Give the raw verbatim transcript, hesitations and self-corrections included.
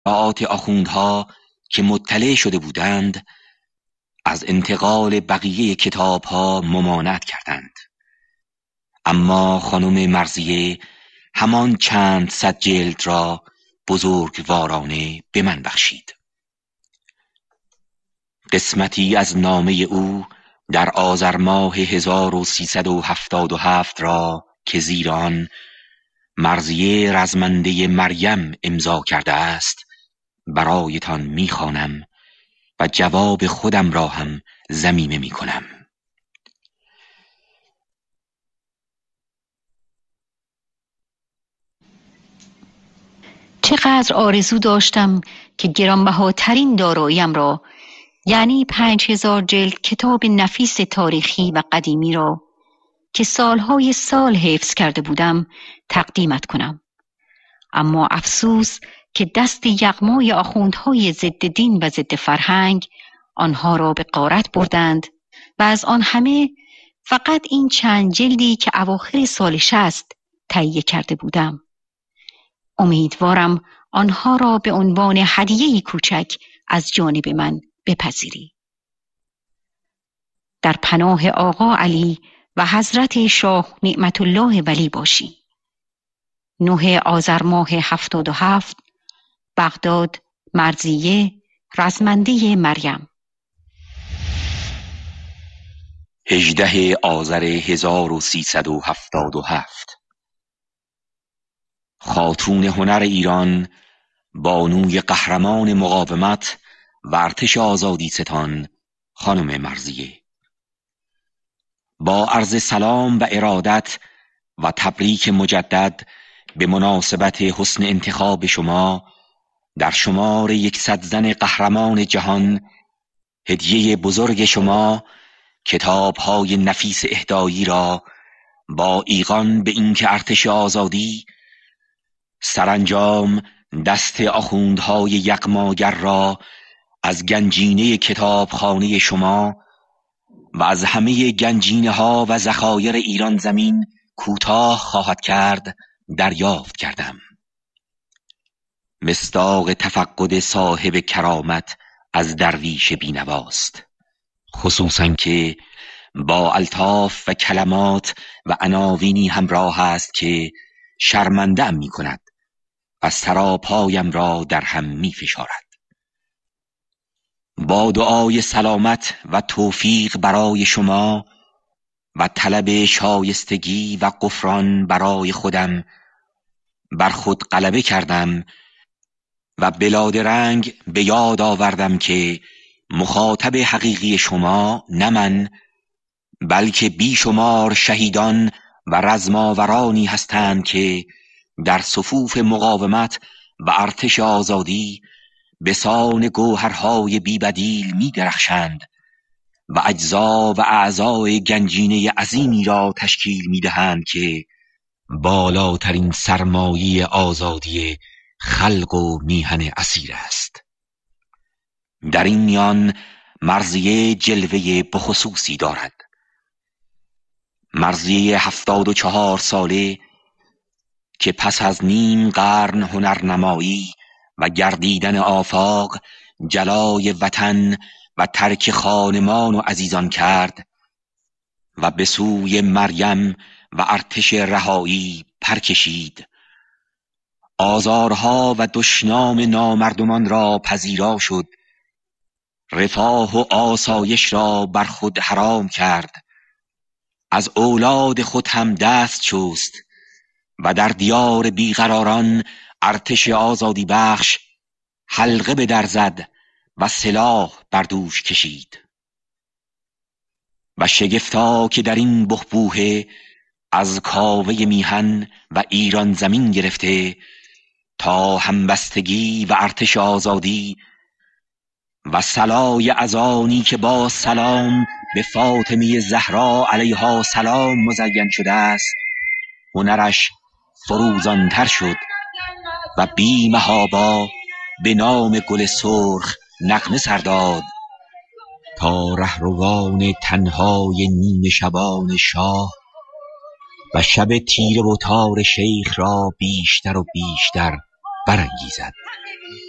قرائات آخوندها که مطلع شده بودند از انتقال بقیه کتابها ممانعت کردند، اما خانم مرضیه همان چند صد جلد را بزرگوارانه به من بخشید. قسمتی از نامه او در آذر ماه هزار و سیصد و هفتاد و هفت را که زیر آن مرضیه رزمنده مریم امضا کرده است برایتان میخوانم و جواب خودم را هم ضمیمه میکنم. چقدر آرزو داشتم که گرانبهاترین داراییم را، یعنی پنج هزار جلد کتاب نفیس تاریخی و قدیمی را که سالهای سال حفظ کرده بودم تقدیمت کنم. اما افسوس که دست یغمای آخوندهای ضد دین و ضد فرهنگ آنها را به غارت بردند و از آن همه فقط این چند جلدی که اواخر سال شصت تهیه کرده بودم. امیدوارم آنها را به عنوان هدیه‌ای کوچک از جانب من بپذیری. در پناه آقا علی و حضرت شاه نعمت الله ولی باشی. نه آذر ماه هفتاد و هفت، بغداد، مرضیه، رزمنده مریم. هجده آذر هزار و سیصد و هفتاد و هفت. خاتون هنر ایران، بانوی قهرمان مقاومت و ارتش آزادی ستان، خانم مرضیه، با عرض سلام و ارادت و تبریک مجدد به مناسبت حسن انتخاب شما در شمار یکصد زن قهرمان جهان، هدیه بزرگ شما کتاب‌های نفیس اهدایی را با ایقان به اینکه ارتش آزادی سرانجام دست آخوندهای یغماگر را از گنجینه کتابخانه شما و از همه گنجینه ها و ذخایر ایران زمین کوتاه خواهد کرد دریافت کردم. مصداق تفقد صاحب کرامت از درویش بینواست، خصوصا که با الطاف و کلمات و عناوینی همراه است که شرمنده ام می کند و سراپایم را در هم می فشارد. با دعای سلامت و توفیق برای شما و طلب شایستگی و غفران برای خودم بر خود غلبه کردم و بلادرنگ به یاد آوردم که مخاطب حقیقی شما نه من بلکه بیشمار شهیدان و رزماورانی هستند که در صفوف مقاومت و ارتش آزادی به سان گوهرهای بی‌بدیل می درخشند و اجزا و اعضای گنجینه عظیمی را تشکیل می دهند که بالاترین سرمایه آزادی خلق و میهن اسیر است. در این میان مرضیه جلوه بخصوصی دارد. مرضیه هفتاد و چهار ساله که پس از نیم قرن هنرنمایی و گردیدن آفاق جلای وطن و ترک خانمان و عزیزان کرد و به سوی مریم و ارتش رهایی پر کشید. آزارها و دشنام نامردمان را پذیرا شد، رفاه و آسایش را بر خود حرام کرد، از اولاد خود هم دست شست و در دیار بیقراران ارتش آزادی بخش حلقه به در زد و سلاح بر دوش کشید. و شگفتا که در این بحبوحه از کاوه میهن و ایران زمین گرفته تا همبستگی و ارتش آزادی و صلای اذانی که با سلام به فاطمه زهرا علیها سلام مزین شده است، هنرش فروزانتر شد و بی محابا به نام گل سرخ نغمه سر داد تا رهروان تنهای نیمه شبان شاه و شب تیره و تار شیخ را بیشتر و بیشتر برانگیزد.